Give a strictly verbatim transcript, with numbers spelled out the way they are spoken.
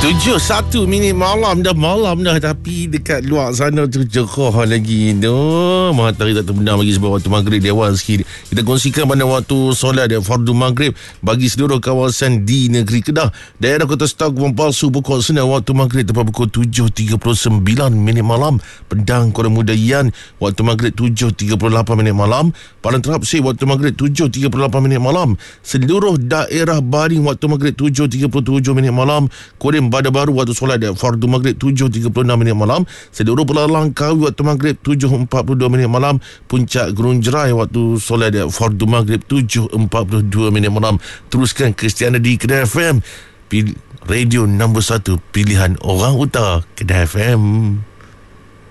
Tujuh satu minit malam dah malam dah, tapi dekat luar sana tu cerah lagi. No, matahari tak terbenam lagi sebab waktu maghrib dia awal sikit. Kita kongsikan pada waktu solat dia fardu maghrib bagi seluruh kawasan di negeri Kedah. Daerah Kota Setau Kubang Palsu pukul Senin waktu maghrib tepat pukul tujuh tiga puluh sembilan minit malam. Pedang Kota Muda Yan waktu maghrib tujuh tiga puluh lapan minit malam. Padang Terapsir waktu maghrib tujuh tiga puluh lapan minit malam. Seluruh daerah Baring waktu maghrib tujuh tiga puluh tujuh minit malam. Kurim Pada Baru waktu solat dia fardu maghrib tujuh tiga puluh enam minit malam. Seluruh Pulau Langkawi waktu maghrib tujuh empat puluh dua minit malam. Puncak Gurun Jerai waktu solat dia fardu maghrib tujuh empat puluh dua minit malam. Teruskan Kristiana di Kedah F M, radio nombor satu pilihan orang utara Kedah F M.